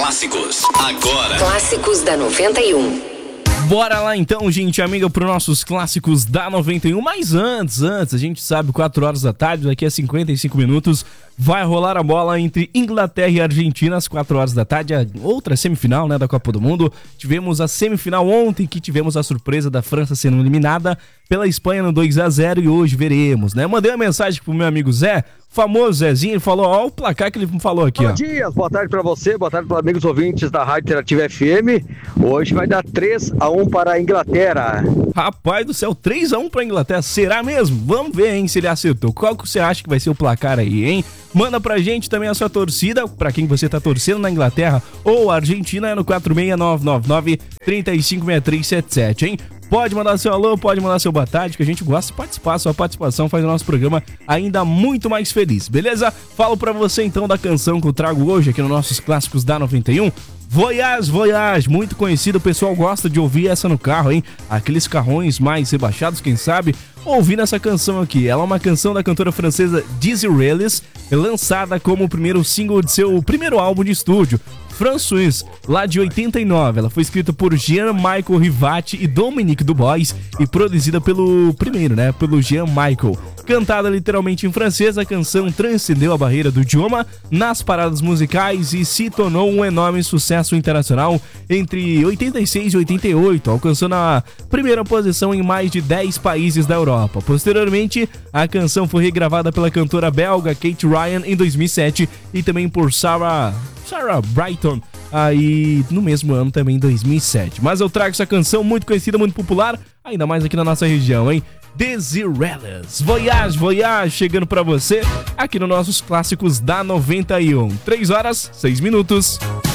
clássicos. Agora. Clássicos da 91. Bora lá então, gente amiga, para os nossos clássicos da 91. Mas antes, a gente sabe, 4 horas da tarde, daqui a 55 minutos, vai rolar a bola entre Inglaterra e Argentina às 4 horas da tarde, a outra semifinal, né, da Copa do Mundo. Tivemos a semifinal ontem, que tivemos a surpresa da França sendo eliminada pela Espanha no 2-0 e hoje veremos, né? Eu mandei uma mensagem pro meu amigo Zé, famoso Zezinho, ele falou, ó o placar que ele falou aqui, ó. Bom dia, boa tarde pra você, boa tarde para os amigos ouvintes da Rádio Interativa FM. Hoje vai dar 3-1 para a Inglaterra. Rapaz do céu, 3-1 pra Inglaterra, será mesmo? Vamos ver, hein, se ele acertou. Qual que você acha que vai ser o placar aí, hein? Manda pra gente também a sua torcida, pra quem você tá torcendo na Inglaterra ou Argentina, é no 46999-356377, hein? Pode mandar seu alô, pode mandar seu boa tarde, que a gente gosta de participar. Sua participação faz o nosso programa ainda muito mais feliz, beleza? Falo pra você então da canção que eu trago hoje aqui nos nossos clássicos da 91. Voyage, Voyage, muito conhecido, o pessoal gosta de ouvir essa no carro, hein? Aqueles carrões mais rebaixados, quem sabe, ouvindo essa canção aqui. Ela é uma canção da cantora francesa Dizzy Relis, lançada como o primeiro single de seu primeiro álbum de estúdio, François, lá de 89. Ela foi escrita por Jean-Michel Rivati e Dominique Dubois e produzida pelo Jean-Michel. Cantada literalmente em francês, a canção transcendeu a barreira do idioma nas paradas musicais e se tornou um enorme sucesso internacional entre 86 e 88, alcançando a primeira posição em mais de 10 países da Europa. Posteriormente, a canção foi regravada pela cantora belga Kate Ryan em 2007 e também por Sarah Brightman aí no mesmo ano também, em 2007. Mas eu trago essa canção muito conhecida, muito popular, ainda mais aqui na nossa região, hein? Dizzy Relis, Voyage, Voyage, chegando pra você aqui nos nossos clássicos da 91. 3 horas, 6 minutos.